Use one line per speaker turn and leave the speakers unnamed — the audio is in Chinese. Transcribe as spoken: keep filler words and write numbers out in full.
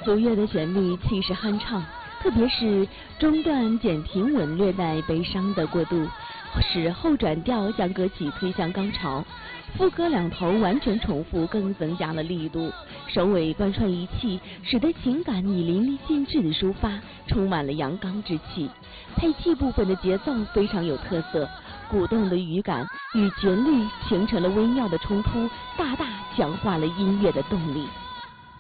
俗乐的旋律气势酣畅，特别是中段减平稳略带悲伤的过渡，使后转调将歌曲推向高潮。副歌两头完全重复，更增加了力度。首尾贯穿一气，使得情感以淋漓尽致的抒发，充满了阳刚之气。配器部分的节奏非常有特色，鼓动的语感与旋律形成了微妙的冲突，大大强化了音乐的动力。